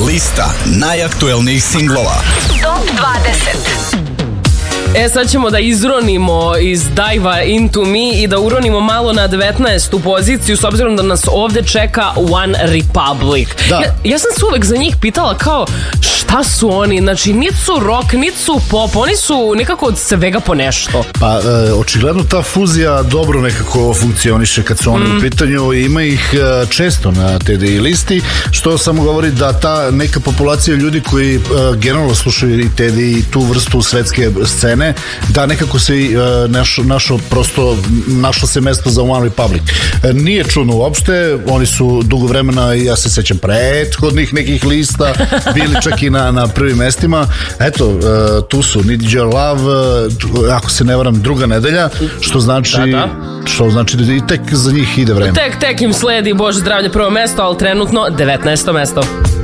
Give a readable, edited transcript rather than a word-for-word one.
Lista najaktuelnijih singlova. Top 20. Sad ćemo da izronimo iz Diva Into Me i da uronimo malo na 19. poziciju, s obzirom da nas ovde čeka One Republic. Da. Ja sam se uvek za njih pitala kao šta su oni, znači niti su rock, niti su pop, oni su nekako od svega po nešto. Pa očigledno ta fuzija dobro nekako funkcioniše kad su oni u pitanju i ima ih često na TDI listi, što samo govori da ta neka populacija ljudi koji generalno slušaju i TDI i tu vrstu svetske scene, da nekako se našlo se mesto za One Republic. Nije čudno uopšte, oni su dugo vremena, ja se sećam prethodnih nekih lista, bili čak i na prvim mestima. Eto, tu su Need Your Love, ako se ne varam, druga nedelja, što znači da i tek za njih ide vreme. Tek im sledi, Bože zdravlje, prvo mesto, ali trenutno 19. mesto.